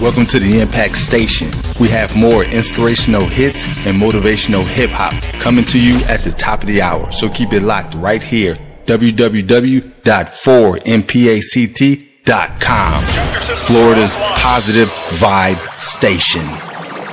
Welcome to the Impact Station. We have more inspirational hits and motivational hip-hop coming to you at the top of the hour. So keep it locked right here. www.4mpact.com. Florida's positive vibe station.